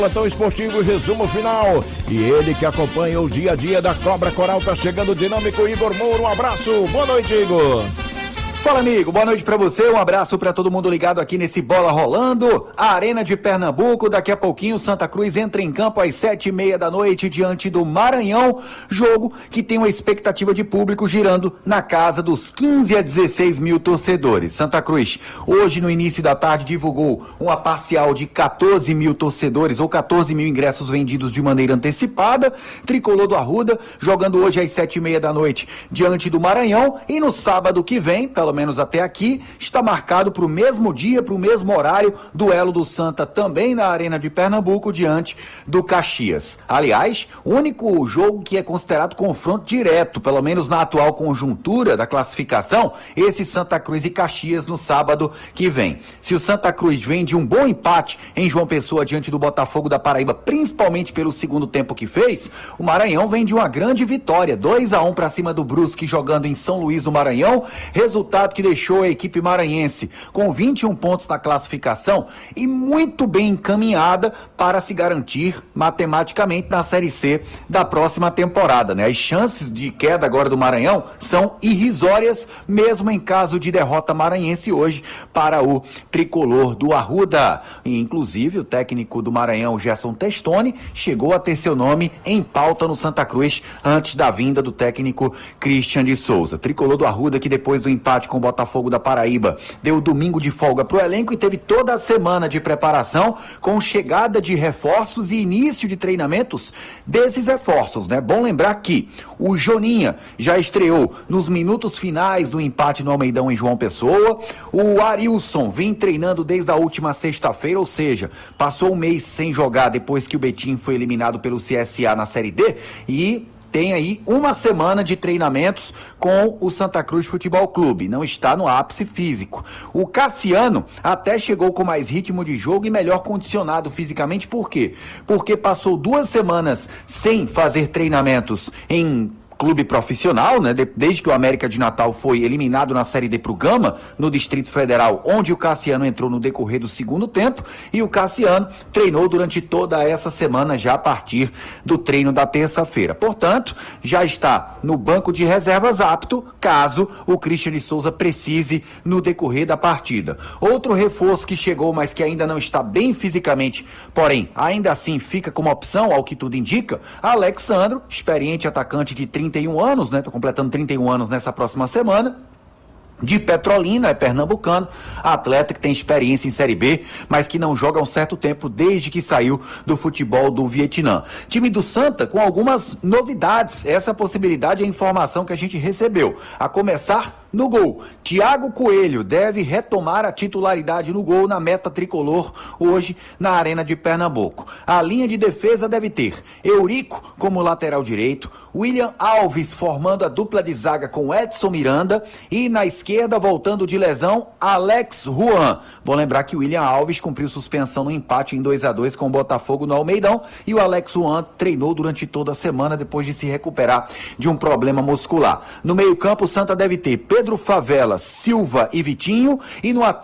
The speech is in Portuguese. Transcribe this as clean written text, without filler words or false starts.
Plantão esportivo e resumo final. E ele que acompanha o dia a dia da Cobra Coral, tá chegando o dinâmico Igor Moura. Um abraço, boa noite, Igor. Fala, amigo, boa noite pra você, um abraço pra todo mundo ligado aqui nesse Bola Rolando, a Arena de Pernambuco. Daqui a pouquinho Santa Cruz entra em campo às 7h30 da noite diante do Maranhão, jogo que tem uma expectativa de público girando na casa dos 15 a 16 mil torcedores. Santa Cruz, hoje no início da tarde, divulgou uma parcial de 14 mil torcedores ou 14 mil ingressos vendidos de maneira antecipada. Tricolor do Arruda, jogando hoje às 7h30 da noite diante do Maranhão, e no sábado que vem, pelo menos até aqui, está marcado para o mesmo dia, para o mesmo horário, duelo do Santa também na Arena de Pernambuco diante do Caxias. Aliás, o único jogo que é considerado confronto direto, pelo menos na atual conjuntura da classificação, esse Santa Cruz e Caxias no sábado que vem. Se o Santa Cruz vem de um bom empate em João Pessoa diante do Botafogo da Paraíba, principalmente pelo segundo tempo que fez, o Maranhão vem de uma grande vitória, 2-1 para cima do Brusque, jogando em São Luís do Maranhão, resultado que deixou a equipe maranhense com 21 pontos na classificação e muito bem encaminhada para se garantir matematicamente na Série C da próxima temporada, né? As chances de queda agora do Maranhão são irrisórias, mesmo em caso de derrota maranhense hoje para o tricolor do Arruda. E, inclusive, o técnico do Maranhão, Gerson Testoni, chegou a ter seu nome em pauta no Santa Cruz antes da vinda do técnico Christian de Souza. Tricolor do Arruda que depois do empate com o Botafogo da Paraíba deu domingo de folga para o elenco e teve toda a semana de preparação com chegada de reforços e início de treinamentos desses reforços, né? Bom lembrar que o Joninha já estreou nos minutos finais do empate no Almeidão em João Pessoa, o Arilson vem treinando desde a última sexta-feira, ou seja, passou um mês sem jogar depois que o Betim foi eliminado pelo CSA na Série D e tem aí uma semana de treinamentos com o Santa Cruz Futebol Clube, não está no ápice físico. O Cassiano até chegou com mais ritmo de jogo e melhor condicionado fisicamente, por quê? Porque passou 2 semanas sem fazer treinamentos em clube profissional, né? Desde que o América de Natal foi eliminado na Série D pro Gama, no Distrito Federal, onde o Cassiano entrou no decorrer do segundo tempo, e o Cassiano treinou durante toda essa semana, já a partir do treino da terça-feira. Portanto, já está no banco de reservas apto, caso o Christian de Souza precise no decorrer da partida. Outro reforço que chegou, mas que ainda não está bem fisicamente, porém, ainda assim fica como opção, ao que tudo indica, Alexandro, experiente atacante de 31 anos, né? Tô completando 31 anos nessa próxima semana. De Petrolina, é pernambucano, atleta que tem experiência em Série B, mas que não joga há um certo tempo desde que saiu do futebol do Vietnã. Time do Santa com algumas novidades, essa possibilidade é a informação que a gente recebeu. A começar no gol, Thiago Coelho deve retomar a titularidade no gol na meta tricolor hoje na Arena de Pernambuco. A linha de defesa deve ter Eurico como lateral direito, William Alves formando a dupla de zaga com Edson Miranda e na esquerda, voltando de lesão, Alex Juan. Bom lembrar que o William Alves cumpriu suspensão no empate em 2-2 com o Botafogo no Almeidão e o Alex Juan treinou durante toda a semana depois de se recuperar de um problema muscular. No meio-campo, o Santa deve ter Pedro Favela, Silva e Vitinho, e no ataque